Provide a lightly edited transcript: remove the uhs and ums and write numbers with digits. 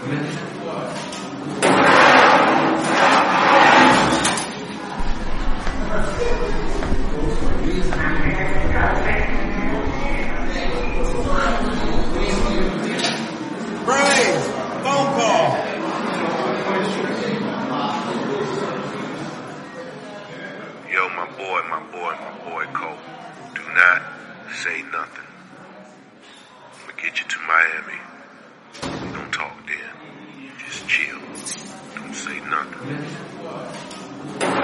Braves, phone call. Yo, my boy, Cole. Do not say nothing. I'm gonna get you to Miami. We gonna talk then. Just chill. Don't say nothing.